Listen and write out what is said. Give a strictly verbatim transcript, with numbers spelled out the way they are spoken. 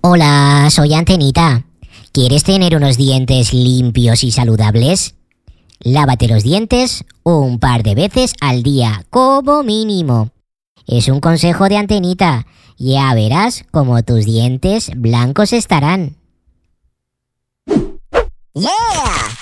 Hola, soy Antenita. ¿Quieres tener unos dientes limpios y saludables? Lávate los dientes un par de veces al día, como mínimo. Es un consejo de Antenita. Ya verás cómo tus dientes blancos estarán. ¡Yeah!